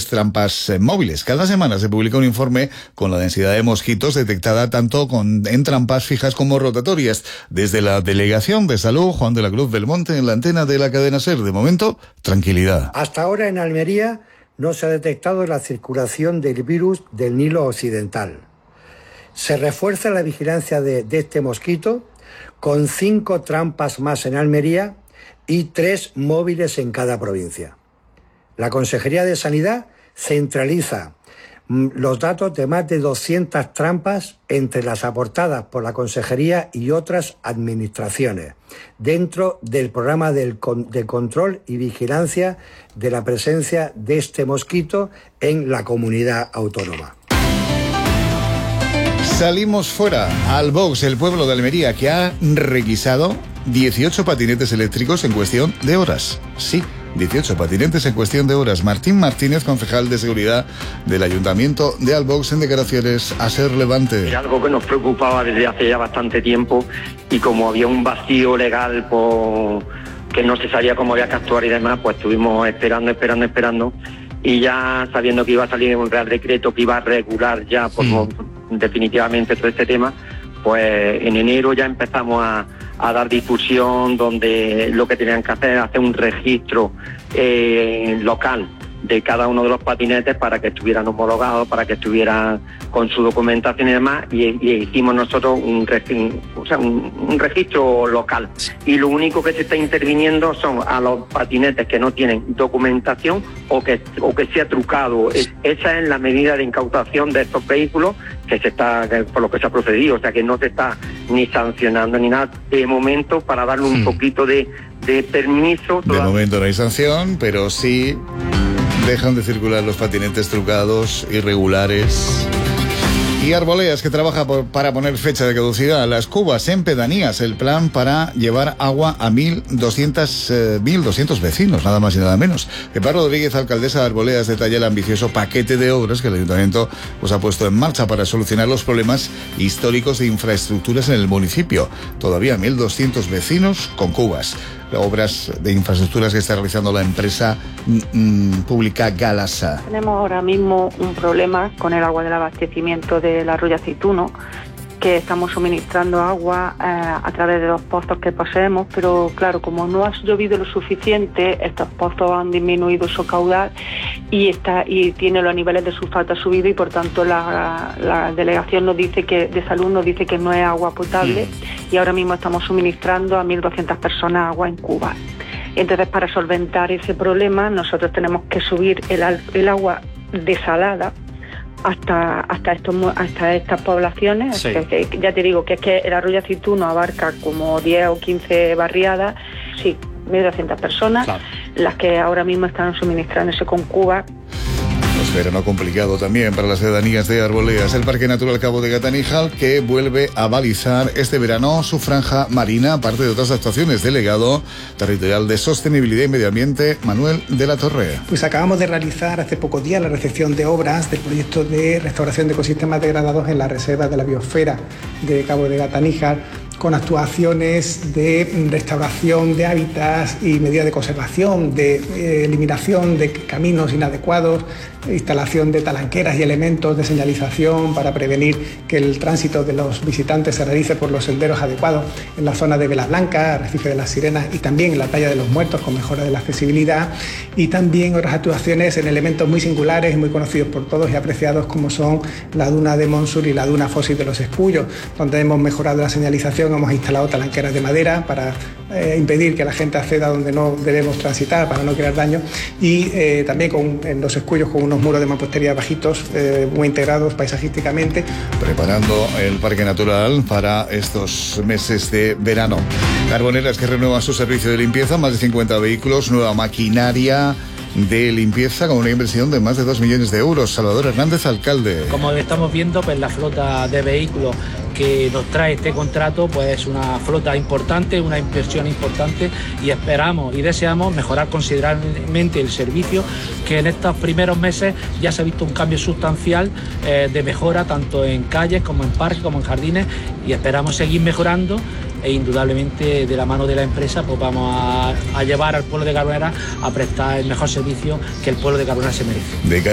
posibles trampas móviles. Cada semana se publica un informe con la densidad de mosquitos detectada tanto en trampas fijas como rotatorias. Desde la Delegación de Salud, Juan de la Cruz Belmonte, en la antena de la cadena SER. De momento, tranquilidad. Hasta ahora en Almería no se ha detectado la circulación del virus del Nilo Occidental. Se refuerza la vigilancia de este mosquito con 5 trampas más en Almería y 3 móviles en cada provincia. La Consejería de Sanidad centraliza los datos de más de 200 trampas entre las aportadas por la Consejería y otras administraciones, dentro del programa de control y vigilancia de la presencia de este mosquito en la comunidad autónoma. Salimos fuera, Albox, el pueblo de Almería, que ha requisado 18 patinetes eléctricos en cuestión de horas. Sí, 18 patinetes en cuestión de horas. Martín Martínez, concejal de seguridad del Ayuntamiento de Albox, en declaraciones a SER Levante. Era algo que nos preocupaba desde hace ya bastante tiempo, y como había un vacío legal que no se sabía cómo había que actuar y demás, pues estuvimos esperando, y ya sabiendo que iba a salir un real decreto que iba a regular ya definitivamente todo este tema, pues en enero ya empezamos a dar difusión, donde lo que tenían que hacer un registro local de cada uno de los patinetes para que estuvieran homologados, para que estuvieran con su documentación y demás, y hicimos nosotros un registro local. Y lo único que se está interviniendo son a los patinetes que no tienen documentación o que sea trucado. Esa es la medida de incautación de estos vehículos por lo que se ha procedido, o sea que no se está ni sancionando ni nada de momento, para darle un poquito de permiso. De momento no hay sanción, pero sí dejan de circular los patinetes trucados, irregulares. Y Arboledas, que trabaja para poner fecha de caducidad a las cubas en pedanías. El plan para llevar agua a 1.200 vecinos, nada más y nada menos. Pepa Rodríguez, alcaldesa de Arboledas, detalla el ambicioso paquete de obras que el Ayuntamiento ha puesto en marcha para solucionar los problemas históricos de infraestructuras en el municipio. Todavía 1.200 vecinos con cubas. Obras de infraestructuras que está realizando la empresa pública Galasa. Tenemos ahora mismo un problema con el agua del abastecimiento del arroyo Aceituno, que estamos suministrando agua a través de los pozos que poseemos, pero claro, como no ha llovido lo suficiente, estos pozos han disminuido su caudal y tiene los niveles de sulfato subidos, y por tanto la delegación de salud nos dice que no es agua potable, y ahora mismo estamos suministrando a 1.200 personas agua en Cuba. Entonces, para solventar ese problema, nosotros tenemos que subir el agua desalada hasta estas poblaciones. Sí. Ya te digo que es que el arroyo Aceituno abarca como 10 o 15 barriadas, sí, 1.200 personas, claro, las que ahora mismo están suministrándose con Cuba. Verano complicado también para las pedanías de Arboledas. El Parque Natural Cabo de Gata-Níjar, que vuelve a balizar este verano su franja marina, aparte de otras actuaciones. Delegado territorial de Sostenibilidad y Medio Ambiente, Manuel de la Torre. Pues acabamos de realizar hace pocos días la recepción de obras del proyecto de restauración de ecosistemas degradados en la reserva de la biosfera de Cabo de Gata-Níjar, con actuaciones de restauración de hábitats y medidas de conservación, de eliminación de caminos inadecuados, instalación de talanqueras y elementos de señalización para prevenir que el tránsito de los visitantes se realice por los senderos adecuados en la zona de Vela Blanca, Arrecife de las Sirenas y también en la playa de los Muertos, con mejora de la accesibilidad, y también otras actuaciones en elementos muy singulares y muy conocidos por todos y apreciados, como son la duna de Monsur y la duna fósil de los Espullos, donde hemos mejorado la señalización, hemos instalado talanqueras de madera para impedir que la gente acceda donde no debemos transitar, para no crear daño, y también en los Escullos con unos muros de mampostería bajitos, muy integrados paisajísticamente. Preparando el Parque Natural para estos meses de verano. Carboneras, que renueva su servicio de limpieza, más de 50 vehículos, nueva maquinaria de limpieza con una inversión de más de 2 millones de euros. Salvador Hernández, alcalde. Como estamos viendo, pues la flota de vehículos que nos trae este contrato, pues es una flota importante, una inversión importante, y esperamos y deseamos mejorar considerablemente el servicio, que en estos primeros meses ya se ha visto un cambio sustancial de mejora, tanto en calles como en parques como en jardines, y esperamos seguir mejorando, e indudablemente de la mano de la empresa pues vamos a llevar al pueblo de Carbonera a prestar el mejor servicio que el pueblo de Carbonera se merece.